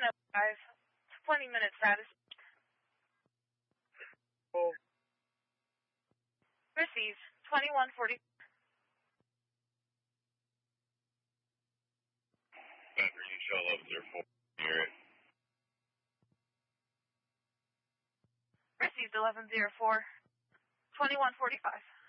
11:05. 20-minute status. Oh. Received. 21:40. Becker, you show 1104. Hear it. Received 1104. 21:45.